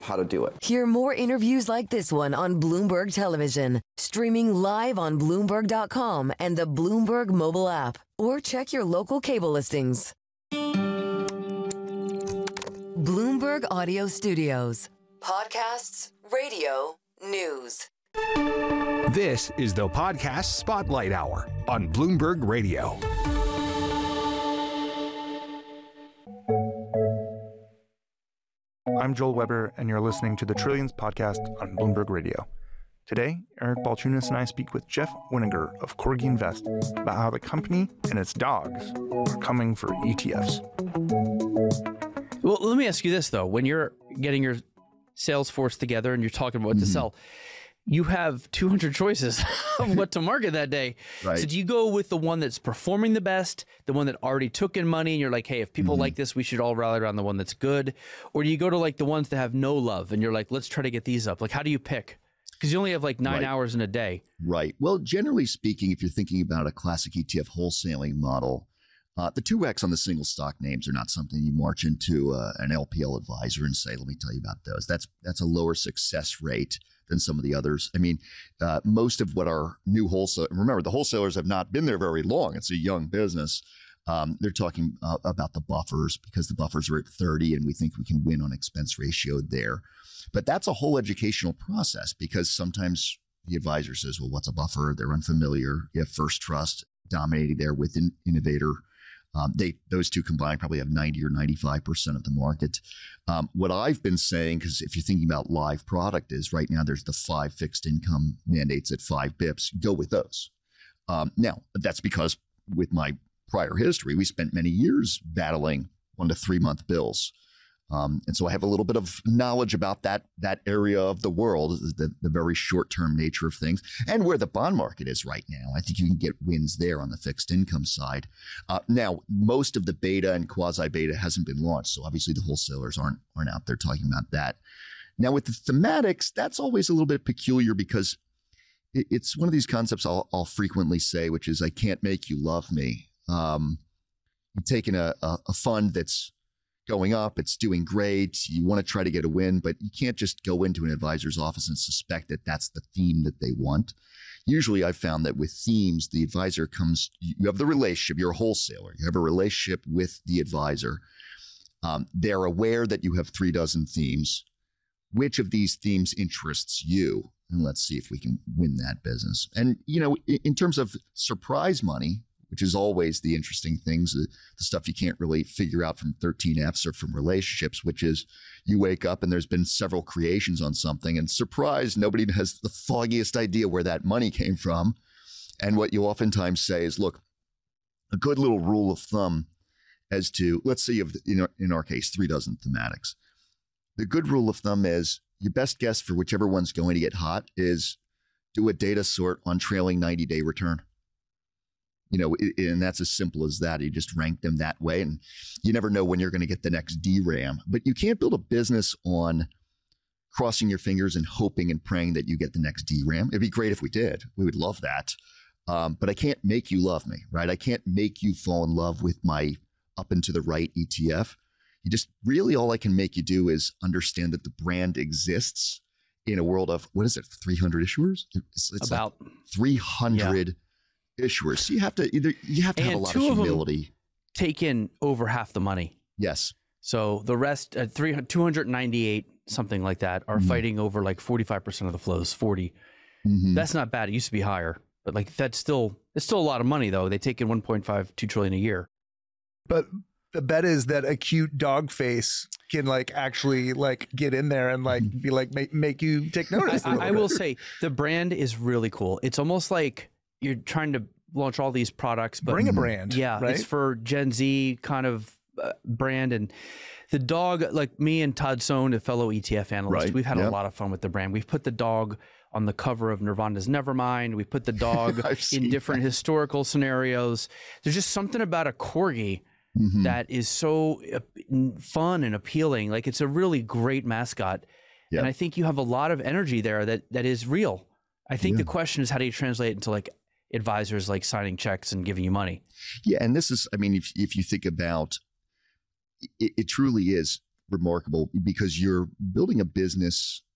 how to do it. Hear more interviews like this one on Bloomberg Television, streaming live on Bloomberg.com and the Bloomberg mobile app, or check your local cable listings. Bloomberg Audio Studios. Podcasts, radio, news. This is the Podcast Spotlight Hour on Bloomberg Radio. I'm Joel Weber, and you're listening to the Trillions podcast on Bloomberg Radio. Today, Eric Balchunas and I speak with Jeff Winninger of Corgi Invest about how the company and its dogs are coming for ETFs. Well, let me ask you this, though. When you're getting your sales force together and you're talking about what to sell, you have 200 choices of what to market that day. Right. So do you go with the one that's performing the best, the one that already took in money, and you're like, hey, if people like this, we should all rally around the one that's good? Or do you go to like the ones that have no love and you're like, let's try to get these up? Like, how do you pick? Because you only have like 9 hours in a day. Right. Well, generally speaking, if you're thinking about a classic ETF wholesaling model, the 2X on the single stock names are not something you march into an LPL advisor and say, let me tell you about those. That's a lower success rate than some of the others. I mean, most of what our new wholesale, remember, the wholesalers have not been there very long. It's a young business. They're talking about the buffers because the buffers are at 30 and we think we can win on expense ratio there. But that's a whole educational process because sometimes the advisor says, well, what's a buffer? They're unfamiliar. You have First Trust dominating there with Innovator. Those two combined probably have 90 or 95% of the market. What I've been saying, because if you're thinking about live product, is right now there's the 5 fixed income mandates at 5 bips. Go with those. Now, that's because with my prior history, we spent many years battling 1 to 3 month bills. And so I have a little bit of knowledge about that area of the world, the very short-term nature of things, and where the bond market is right now. I think you can get wins there on the fixed income side. Now, most of the beta and quasi-beta hasn't been launched, so obviously the wholesalers aren't out there talking about that. Now, with the thematics, that's always a little bit peculiar because it's one of these concepts I'll frequently say, which is I can't make you love me. You've taken a fund that's going up, it's doing great, you want to try to get a win, but you can't just go into an advisor's office and suspect that that's the theme that they want. Usually I've found that with themes, the advisor comes, you have the relationship, you're a wholesaler, you have a relationship with the advisor. They're aware that you have 3 dozen themes. Which of these themes interests you? And let's see if we can win that business. And, in terms of surprise money, which is always the interesting things, the stuff you can't really figure out from 13Fs or from relationships, which is you wake up and there's been several creations on something and surprise, nobody has the foggiest idea where that money came from. And what you oftentimes say is, look, a good little rule of thumb as to, let's say you have, in our case, 3 dozen thematics. The good rule of thumb is your best guess for whichever one's going to get hot is do a data sort on trailing 90-day return. And that's as simple as that. You just rank them that way. And you never know when you're going to get the next DRAM. But you can't build a business on crossing your fingers and hoping and praying that you get the next DRAM. It'd be great if we did. We would love that. But I can't make you love me, right? I can't make you fall in love with my up and to the right ETF. You just really, all I can make you do is understand that the brand exists in a world of, 300 issuers? It's about like 300 issuers. So you have to have a lot of humility. Take in over half the money. Yes. So the rest, 298, something like that, are fighting over like 45% of the flows, 40. That's not bad. It used to be higher, but like it's still a lot of money though. They take in 1.52 trillion a year. But the bet is that a cute dog face can actually get in there and be make you take notice. I will say the brand is really cool. It's almost like you're trying to launch all these products, but bring a brand. Yeah, right? It's for Gen Z kind of brand. And the dog, like me and Todd Sohn, a fellow ETF analyst, we've had a lot of fun with the brand. We've put the dog on the cover of Nirvana's Nevermind. We put the dog in different historical scenarios. There's just something about a corgi that is so fun and appealing. Like it's a really great mascot. Yep. And I think you have a lot of energy there that is real. I think the question is, how do you translate it into advisors signing checks and giving you money? Yeah. And this is, if you think about it, it truly is remarkable because you're building a business